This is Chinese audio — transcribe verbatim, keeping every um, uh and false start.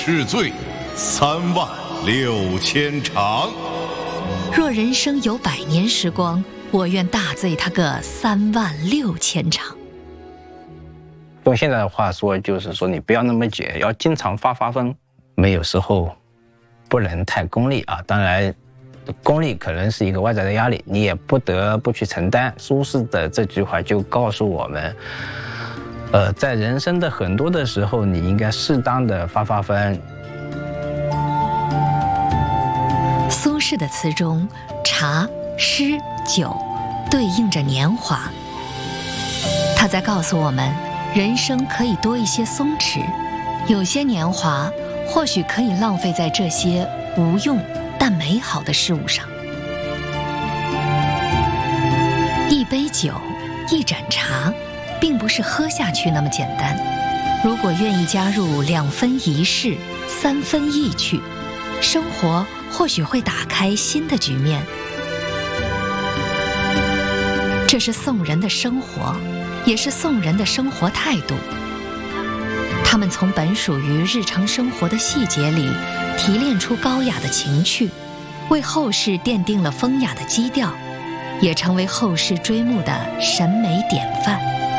是罪，三万六千长。 若人生有百年时光，我愿大罪他个三万六千长。 用现在的话说，就是说你不要那么解，要经常发发疯，没有时候不能太功利啊。当然，功利可能是一个外在的压力，你也不得不去承担。苏轼的这句话就告诉我们，呃，在人生的很多的时候，你应该适当的发发疯。 苏轼的词中，茶、诗、酒对应着年华。他在告诉我们，人生可以多一些松弛，有些年华或许可以浪费在这些无用但美好的事物上。一杯酒，一盏茶，并不是喝下去那么简单。如果愿意加入两分仪式，三分意趣，生活或许会打开新的局面。这是宋人的生活，也是宋人的生活态度。他们从本属于日常生活的细节里提炼出高雅的情趣，为后世奠定了风雅的基调，也成为后世追慕的审美典范。